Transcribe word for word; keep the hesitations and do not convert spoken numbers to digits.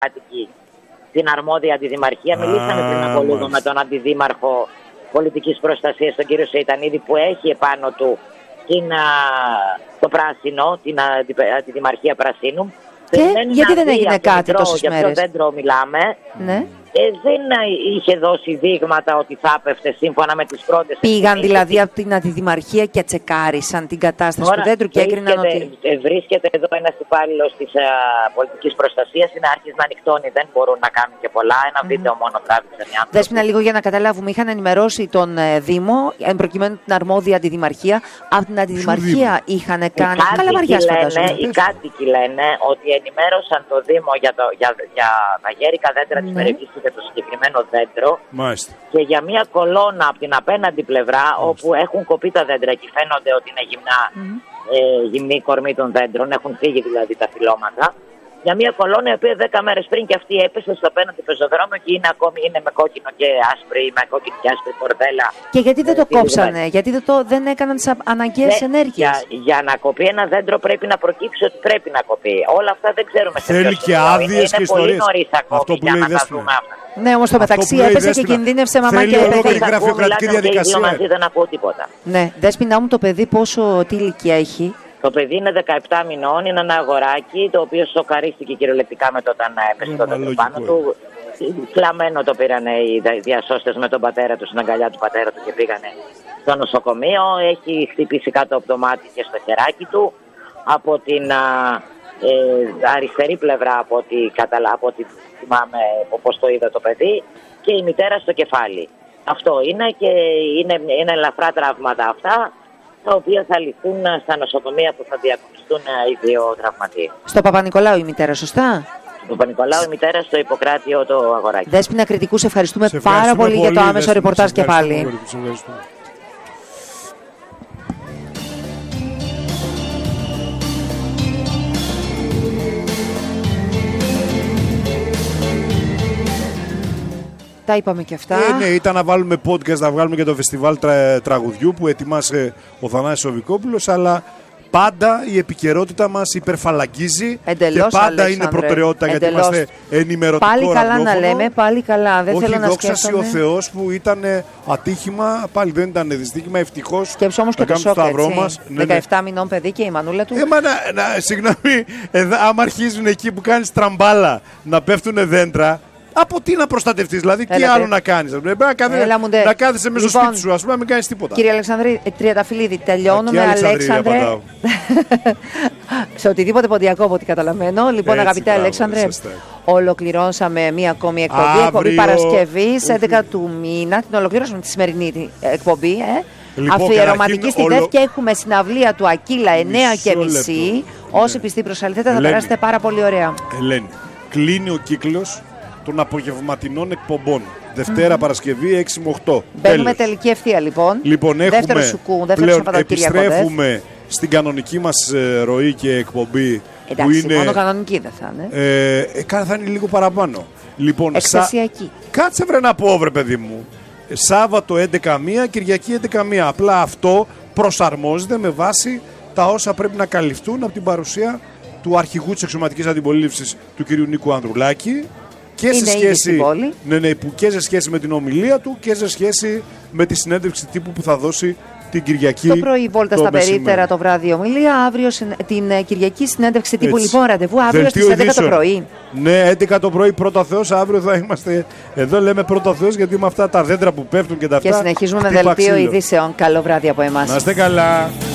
κάτοικοι την αρμόδια αντιδημαρχία. Μιλήσαμε πριν από λίγο με τον αντιδήμαρχο πολιτικής προστασίας, τον κύριο Σεϊτανίδη, που έχει επάνω του την, το πράσινο, την αντιδημαρχία Πρασίνου. Και γιατί δεν έγινε κάτι τόσες μέρες? Για ποιο δέντρο μιλάμε? Ναι. Ε, δεν είχε δώσει δείγματα ότι θα έπεφτε σύμφωνα με τις πρώτες. Πήγαν δηλαδή από την αντιδημαρχία και τσεκάρισαν την κατάσταση Τώρα, του δέντρου και έκριναν ότι... Βρίσκεται εδώ ένας υπάλληλος της uh, πολιτικής προστασίας, είναι άρχις να ανοιχτώνει, δεν μπορούν να κάνουν και πολλά. Ένα mm. βίντεο μόνο τράβηξαν οι άνθρωποι. Δέσποινα, λίγο για να καταλάβουμε, είχαν ενημερώσει τον ε, Δήμο, εν προκειμένου την αρμόδια αντιδημαρχία. Από την αντιδημαρχία είχαν κάνει. Καλαμαριάς, φαντάζομαι. Οι κάτοικοι λένε ότι ενημέρωσαν το Δήμο για, το, για, για τα γέρικα δέντρα mm. της περιοχής και το συγκεκριμένο δέντρο. Μάλιστα. Και για μια κολόνα από την απέναντι πλευρά, Μάλιστα. όπου έχουν κοπεί τα δέντρα και φαίνονται ότι είναι γυμνά, mm. ε, γυμνή κορμή των δέντρων, έχουν φύγει δηλαδή τα φυλλώματα. Για μια κολόνα η οποία δέκα μέρες πριν και αυτή έπεσε στο απέναντι πεζοδρόμιο και είναι ακόμη είναι με κόκκινο και άσπρη, με κόκκινη και άσπρη κορδέλα. Και γιατί δεν ε, το κόψανε, δηλαδή. γιατί δεν, το, δεν έκαναν τις αναγκαίες ναι, ενέργειες? Για, για να κοπεί ένα δέντρο πρέπει να προκύψει ότι πρέπει να κοπεί. Όλα αυτά δεν ξέρουμε. Θέλει και άδειες και ιστορίες. Είναι πολύ νωρίς ακόμη για να τα δούμε αυτά. Ναι, όμως το μεταξύ έπεσε και κινδύνευσε μαμά και παιδί. Θέλει γραφειοκρατική διαδικασία. Μαζί δεν ακούω τίποτα. Ναι, Δέσποινα μου, το παιδί πόσο, τι ηλικία έχει? Το παιδί είναι δεκαεπτά μηνών, είναι ένα αγοράκι το οποίο σοκαρίστηκε κυριολεκτικά με το όταν έπεσε το δέντρο πάνω του. Φλαμμένο το πήραν οι διασώστες με τον πατέρα του στην αγκαλιά του πατέρα του και πήγανε στο νοσοκομείο. Έχει χτυπήσει κάτω από το μάτι και στο χεράκι του. Από την α, ε, αριστερή πλευρά, από ό,τι καταλα... θυμάμαι όπως το είδα το παιδί, και η μητέρα στο κεφάλι. Αυτό είναι και είναι, είναι ελαφρά τραύματα αυτά, τα οποία θα λυθούν στα νοσοκομεία που θα διακοπιστούν οι δύο τραυματίες. Στο Παπα-Νικολάου η μητέρα, σωστά? Στο Παπα-Νικολάου η μητέρα, στο Ιπποκράτιο το αγοράκι. Δέσποινα Κρητικού, σε ευχαριστούμε, σε ευχαριστούμε πάρα πολύ, πολύ για το άμεσο ρεπορτάζ και πάλι. Πολύ, τα είπαμε και αυτά. Ε, ναι, ήταν να βάλουμε podcast, να βγάλουμε και το φεστιβάλ τρα, τραγουδιού που ετοιμάσε ο Θανάσης Οβικόπουλος, αλλά πάντα η επικαιρότητα μας υπερφαλαγγίζει. Εντελώς, και πάντα Αλέξανδρε, είναι προτεραιότητα. εντελώς. Γιατί είμαστε ενημερωτικό πάλι καλά ραδιόφωνο. Να λέμε, πάλι καλά. Δεν Όχι, θέλω να δόξα σκέφτομαι. ο Θεός που ήταν ατύχημα, πάλι δεν ήταν δυστύχημα, ευτυχώς. Σκέψου όμως και το σοκ, έτσι. Ναι, δεκαεπτά ναι. μηνών παιδί και η μανούλα του. Ε, μα, να, να, συγγνώμη, εδώ, άμα αρχίζουν εκεί που κάνεις τραμπάλα να πέφτουν δέντρα, από τι να προστατευτείς, δηλαδή τι άλλο να κάνεις? Πρέπει να, κάθε, να κάθεσαι μέσα στο σπίτι σου, ας πούμε, να μην κάνεις τίποτα. Κύριε Αλεξανδρή Τριανταφυλλίδη, τελειώνουμε. Αλέξανδρε. Σε οτιδήποτε ποντιακό από ό,τι καταλαβαίνω. Λοιπόν, έτσι, αγαπητέ Αλέξανδρε, ολοκληρώσαμε μία ακόμη εκπομπή. Αύριο... Εκπομπή Παρασκευή, έντεκα του μήνα. Την ολοκληρώσαμε τη σημερινή εκπομπή. Ε. Λοιπόν, αφιερωματική στη όλο... ΔΕΦ και έχουμε συναυλία του Ακύλα εννιά και μισή. Όσοι πιστοί προσαληθείτε θα περάσετε πάρα πολύ ωραία. Ελένη, κλείνει ο κύκλος των απογευματινών εκπομπών. Δευτέρα, mm-hmm. Παρασκευή, έξι με οκτώ. Μπαίνουμε τελική ευθεία λοιπόν. Λοιπόν, έχουμε δεύτερο σουκού, δεύτερο πλέον επιστρέφουμε στην κανονική μας ε, ροή και εκπομπή. Εντάξει, που είναι, μόνο κανονική δεν θα είναι. Ε, ε, θα είναι λίγο παραπάνω. Λοιπόν, εκστασιακή. Σα... Κάτσε βρε να πω, βρε παιδί μου. Σάββατο έντεκα και μία, Κυριακή έντεκα και μία. Απλά αυτό προσαρμόζεται με βάση τα όσα πρέπει να καλυφθούν από την παρουσία του αρχηγού της εξωματικής αντιπολίτευσης του κ. Νίκου Ανδρουλάκη. Και σε, σχέση, ναι, ναι, που και σε σχέση με την ομιλία του και σε σχέση με τη συνέντευξη τύπου που θα δώσει την Κυριακή. Το πρωί βόλτα στα περίπτερα, το βράδυ ομιλία. Αύριο την Κυριακή συνέντευξη τύπου. Έτσι. Λοιπόν, ραντεβού αύριο στις έντεκα το πρωί. Ναι, έντεκα το πρωί, πρώτα Θεός. Αύριο θα είμαστε εδώ. Λέμε πρώτα Θεός γιατί με αυτά τα δέντρα που πέφτουν και τα αυτά. Και συνεχίζουμε με δελτίο ειδήσεων. Καλό βράδυ από εμάς. Να είστε καλά.